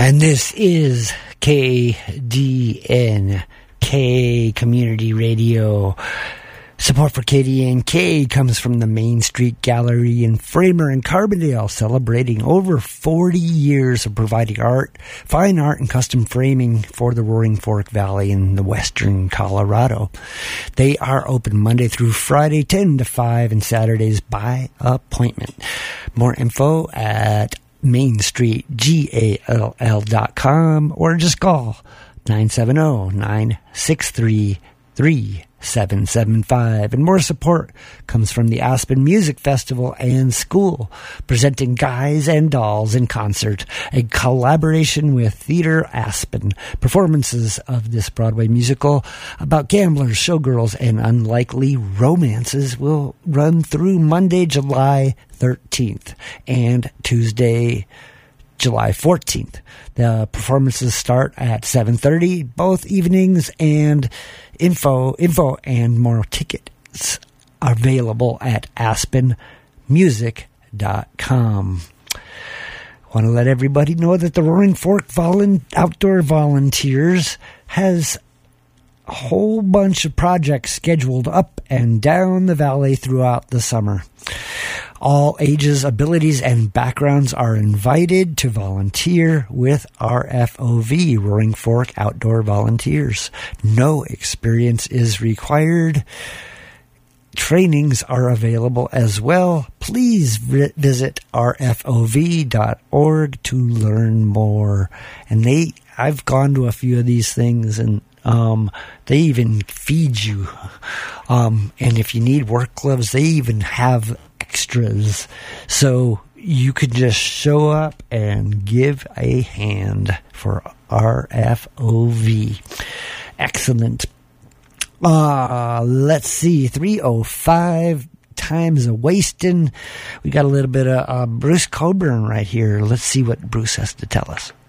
And this is KDNK Community Radio. Support for KDNK comes from the Main Street Gallery in Framer and Carbondale, celebrating over 40 years of providing art, fine art, and custom framing for the Roaring Fork Valley in the western Colorado. They are open Monday through Friday, 10 to 5, and Saturdays by appointment. More info at mainstreetgall.com or just call 970-963-3775. And more support comes from the Aspen Music Festival and School, presenting Guys and Dolls in Concert, a collaboration with Theater Aspen. Performances of this Broadway musical about gamblers, showgirls, and unlikely romances will run through Monday, July 13th and Tuesday, July 14th. The performances start at 7:30 both evenings, and info and more tickets are available at aspenmusic.com. Want to let everybody know that the Roaring Fork Outdoor Volunteers has a whole bunch of projects scheduled up and down the valley throughout the summer. All ages, abilities, and backgrounds are invited to volunteer with RFOV, Roaring Fork Outdoor Volunteers. No experience is required. Trainings are available as well. Please visit rfov.org to learn more. And I've gone to a few of these things, and they even feed you. And if you need work gloves, they even have extras. So you could just show up and give a hand for RFOV. Excellent. Let's see. 3:05. Time's a wasting. We got a little bit of Bruce Coburn right here. Let's see what Bruce has to tell us.